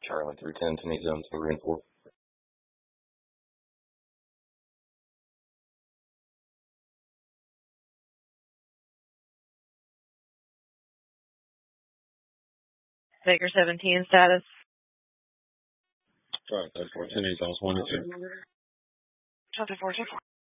Charlie 310 to meet zones 3 and 4. Baker 17 status. Charlie 34 to meet zones 1 and 2. Charlie 424.